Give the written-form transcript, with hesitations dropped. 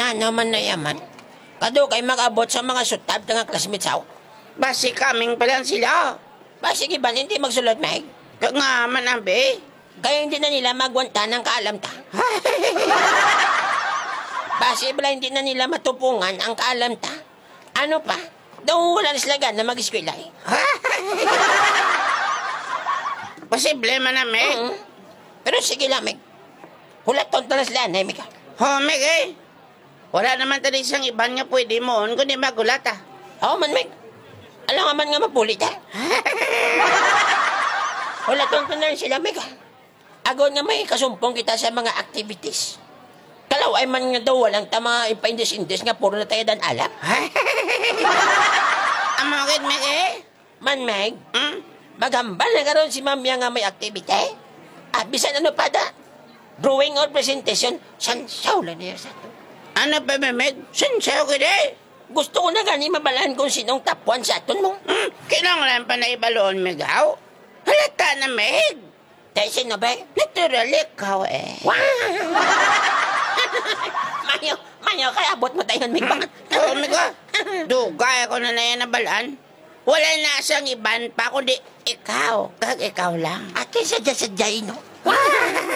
Na naman na yaman. Kado kay makabot sa mga sutab nga classmates ako. Basi kaming pa lang sila. Ba sige ba hindi magsulot, Meg? Kag nga man ambe. Kaya hindi na nila magwanta ng kaalam ta. Basi bala hindi na nila matupungan ang kaalam ta. Ano pa? Daw wala na sila na mag-eskwela eh. Posible man na, Meg. Pero sige lang, Meg. Hulaton na sila, Meg. Ho, Meg eh. Wala naman tali isang iban nga pwede mo, kundi magulat ah. Oo man, Meg. Alam nga man nga mapulit, ha? Hulaton na sila, Meg. Agon nga may kasumpong kita sa mga activities. Kalaw ay man nga daw walang tama ipaindis-indis nga puro na tayo dan alap. Amagid, Meg eh. Man, Meg, maghambal na karon si Mamya nga may activity. At bisan ano pa da? Drawing or presentation, sansaw lang niya sa to. Ano pa ba, Meg? Sansaw ko de. Gusto ko na gani mabalaan kung sinong tapuan sa aton mo. Kinanglan pa na ibaloon, Meg, aw. Halata na, Meg. Dahil sino ba? Natural ikaw eh. Wow! Mayo, kaya abot mo tayo, Meg. Oo, Meg ah. Dugay ako na yan nabalaan. Wala na siyang iban pa, kundi ikaw. Kag ikaw lang. Ate, sadya-sadyain, no? Wow!